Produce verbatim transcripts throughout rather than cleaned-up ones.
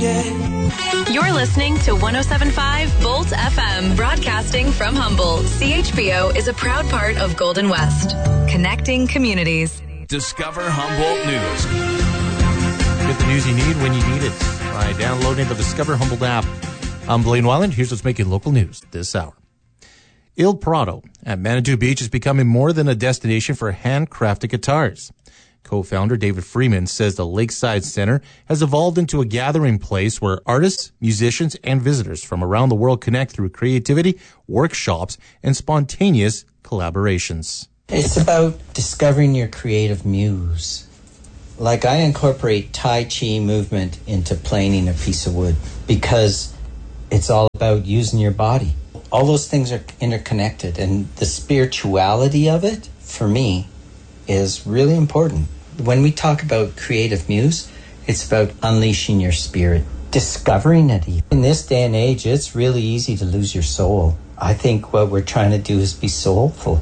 yeah. You're listening to one oh seven point five Bolt F M, broadcasting from Humboldt. C H B O is a proud part of Golden West, connecting communities. Discover Humboldt News. Get the news you need when you need it by downloading the Discover Humboldt app. I'm Blaine Weiland. Here's what's making local news this hour. Il Prado at Manitou Beach is becoming more than a destination for handcrafted guitars. Co-founder David Freeman says the Lakeside Center has evolved into a gathering place where artists, musicians, and visitors from around the world connect through creativity, workshops, and spontaneous collaborations. It's about discovering your creative muse. Like, I incorporate Tai Chi movement into planing a piece of wood because it's all about using your body. All those things are interconnected, and the spirituality of it, for me, is really important. When we talk about creative muse, it's about unleashing your spirit, discovering it. In this day and age, it's really easy to lose your soul. I think what we're trying to do is be soulful.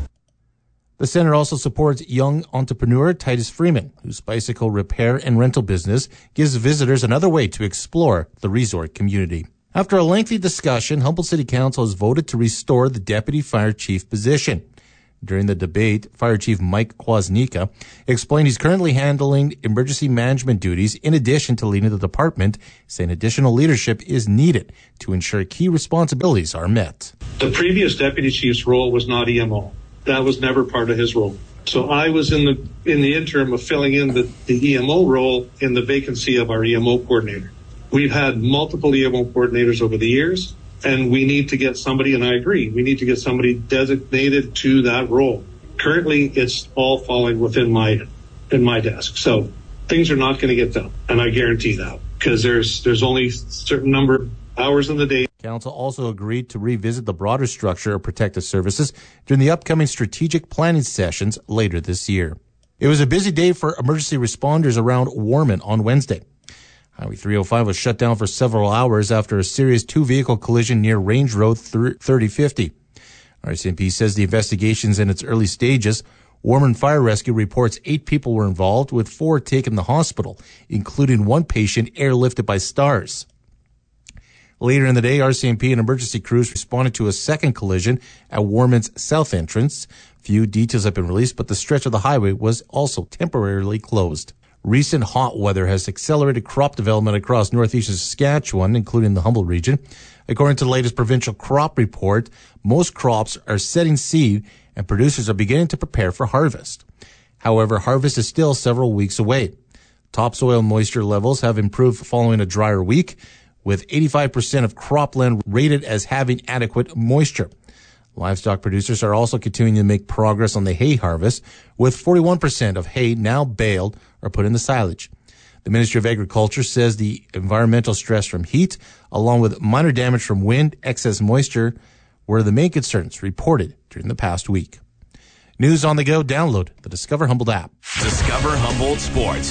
The center also supports young entrepreneur Titus Freeman, whose bicycle repair and rental business gives visitors another way to explore the resort community. After a lengthy discussion, Humboldt City Council has voted to restore the deputy fire chief position. During the debate, Fire Chief Mike Kwasnika explained he's currently handling emergency management duties in addition to leading the department, saying additional leadership is needed to ensure key responsibilities are met. The previous deputy chief's role was not E M O. That was never part of his role. So I was in the in the interim of filling in the, the E M O role in the vacancy of our E M O coordinator. We've had multiple E M O coordinators over the years, and we need to get somebody, and I agree, we need to get somebody designated to that role. Currently, it's all falling within my in my desk. So things are not going to get done, and I guarantee that, because there's there's only a certain number of hours in the day. Council also agreed to revisit the broader structure of protective services during the upcoming strategic planning sessions later this year. It was a busy day for emergency responders around Warman on Wednesday. Highway three oh five was shut down for several hours after a serious two-vehicle collision near Range Road thirty fifty. R C M P says the investigation's in its early stages. Warman Fire Rescue reports eight people were involved, with four taken to the hospital, including one patient airlifted by STARS. Later in the day, R C M P and emergency crews responded to a second collision at Warman's south entrance. Few details have been released, but the stretch of the highway was also temporarily closed. Recent hot weather has accelerated crop development across northeastern Saskatchewan, including the Humboldt region. According to the latest provincial crop report, most crops are setting seed and producers are beginning to prepare for harvest. However, harvest is still several weeks away. Topsoil moisture levels have improved following a drier week, with eighty-five percent of cropland rated as having adequate moisture. Livestock producers are also continuing to make progress on the hay harvest, with forty-one percent of hay now baled or put in the silage. The Ministry of Agriculture says the environmental stress from heat, along with minor damage from wind, excess moisture, were the main concerns reported during the past week. News on the go. Download the Discover Humboldt app. Discover Humboldt Sports.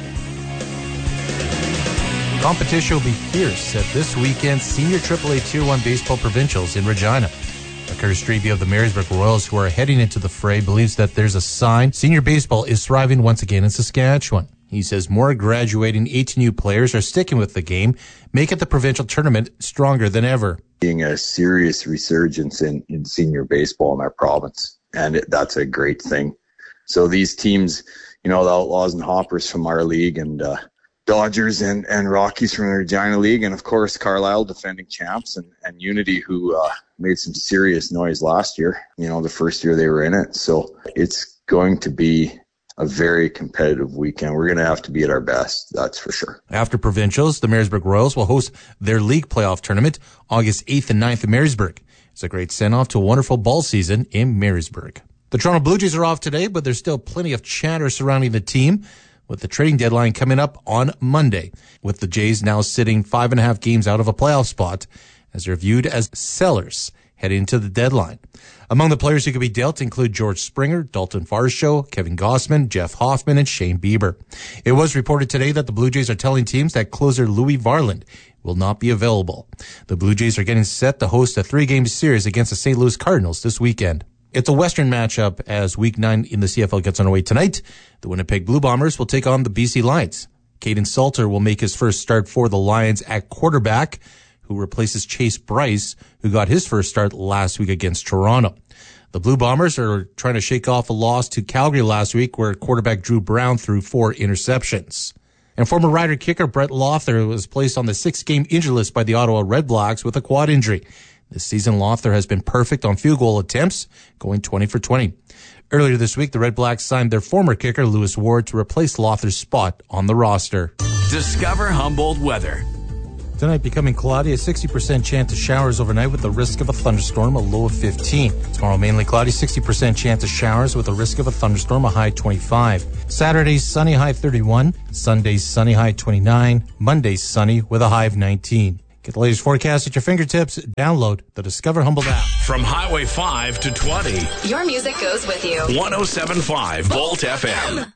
Competition will be fierce at this weekend's Senior triple A Tier one Baseball Provincials in Regina. Curtis Strebe of the Marysburg Royals, who are heading into the fray, believes that there's a sign senior baseball is thriving once again in Saskatchewan. He says more graduating A T N U players are sticking with the game, making the provincial tournament stronger than ever. Being a serious resurgence in, in senior baseball in our province, and it, that's a great thing. So these teams, you know, the Outlaws and Hoppers from our league, and uh, Dodgers and, and Rockies from the Regina League, and of course Carlisle defending champs, and, and Unity, who uh, made some serious noise last year, you know, the first year they were in it. So it's going to be a very competitive weekend. We're going to have to be at our best, that's for sure. After provincials, the Marysburg Royals will host their league playoff tournament August eighth and ninth in Marysburg. It's a great send-off to a wonderful ball season in Marysburg. The Toronto Blue Jays are off today, but there's still plenty of chatter surrounding the team, with the trading deadline coming up on Monday, with the Jays now sitting five and a half games out of a playoff spot, as they're viewed as sellers heading into the deadline. Among the players who could be dealt include George Springer, Dalton Varsho, Kevin Gossman, Jeff Hoffman, and Shane Bieber. It was reported today that the Blue Jays are telling teams that closer Louis Varland will not be available. The Blue Jays are getting set to host a three-game series against the Saint Louis Cardinals this weekend. It's a Western matchup as Week nine in the C F L gets underway tonight. The Winnipeg Blue Bombers will take on the B C Lions. Caden Salter will make his first start for the Lions at quarterback, who replaces Chase Bryce, who got his first start last week against Toronto. The Blue Bombers are trying to shake off a loss to Calgary last week, where quarterback Drew Brown threw four interceptions. And former Rider kicker Brett Lothar was placed on the six-game injury list by the Ottawa Redblacks with a quad injury. This season, Lothar has been perfect on field goal attempts, going twenty for twenty. Earlier this week, the Redblacks signed their former kicker, Lewis Ward, to replace Lothar's spot on the roster. Discover Humboldt weather. Tonight becoming cloudy, a sixty percent chance of showers overnight with the risk of a thunderstorm, a low of fifteen. Tomorrow mainly cloudy, sixty percent chance of showers with a risk of a thunderstorm, a high twenty-five. Saturday, sunny, high thirty-one. Sunday, sunny, high twenty-nine. Monday, sunny with a high of nineteen. Get the latest forecast at your fingertips. Download the Discover Humboldt app. From Highway five to twenty. Your music goes with you. one oh seven point five Volt F M.